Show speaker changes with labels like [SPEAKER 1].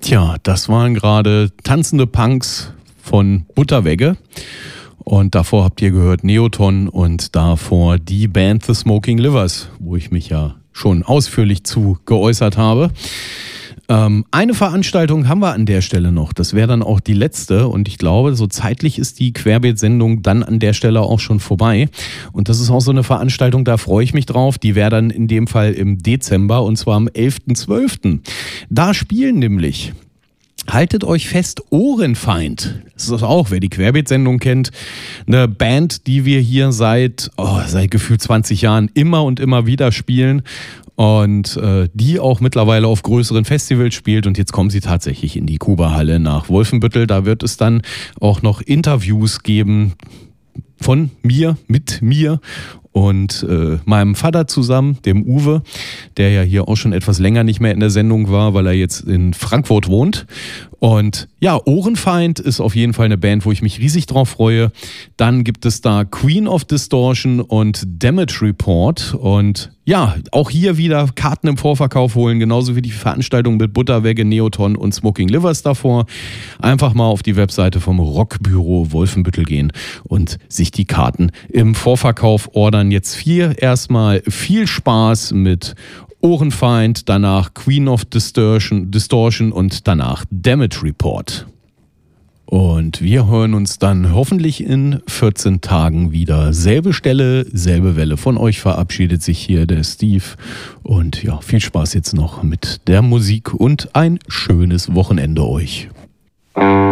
[SPEAKER 1] Tja, das waren gerade tanzende Punks von Butterwegge. Und davor habt ihr gehört Neoton und davor die Band The Smoking Livers, wo ich mich ja schon ausführlich zu geäußert habe. Eine Veranstaltung haben wir an der Stelle noch. Das wäre dann auch die letzte. Und ich glaube, so zeitlich ist die Querbeet-Sendung dann an der Stelle auch schon vorbei. Und das ist auch so eine Veranstaltung, da freue ich mich drauf. Die wäre dann in dem Fall im Dezember und zwar am 11.12. Da spielen nämlich, haltet euch fest, Ohrenfeind. Das ist auch, wer die Querbeet-Sendung kennt, eine Band, die wir hier seit gefühlt 20 Jahren immer und immer wieder spielen. Und die auch mittlerweile auf größeren Festivals spielt. Und jetzt kommen sie tatsächlich in die Kuba-Halle nach Wolfenbüttel. Da wird es dann auch noch Interviews geben von mir, mit mir und meinem Vater zusammen, dem Uwe, der ja hier auch schon etwas länger nicht mehr in der Sendung war, weil er jetzt in Frankfurt wohnt. Und ja, Ohrenfeind ist auf jeden Fall eine Band, wo ich mich riesig drauf freue. Dann gibt es da Queen of Distortion und Damage Report. Und ja, auch hier wieder Karten im Vorverkauf holen, genauso wie die Veranstaltung mit Butterwegge, Neoton und Smoking Livers davor. Einfach mal auf die Webseite vom Rockbüro Wolfenbüttel gehen und sich die Karten im Vorverkauf ordern. Jetzt erstmal viel Spaß mit Ohrenfeind, danach Queen of Distortion und danach Damage Report. Und wir hören uns dann hoffentlich in 14 Tagen wieder. Selbe Stelle, selbe Welle. Von euch verabschiedet sich hier der Steve. Und ja, viel Spaß jetzt noch mit der Musik und ein schönes Wochenende euch.